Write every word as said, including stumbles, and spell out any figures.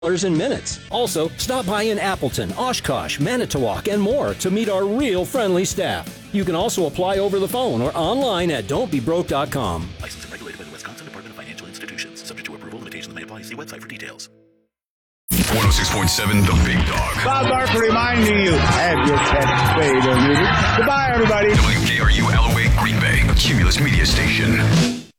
in minutes. Also, stop by in Appleton, Oshkosh, Manitowoc, and more to meet our real friendly staff. You can also apply over the phone or online at don't be broke dot com. Licensed and regulated by the Wisconsin Department of Financial Institutions. Subject to approval, limitations may apply. See website for details. one oh six point seven The Big Dog. Bob Barker reminding you, have your pet spayed or neutered. Goodbye, everybody. W K R U Alloway, Green Bay, a Cumulus media station.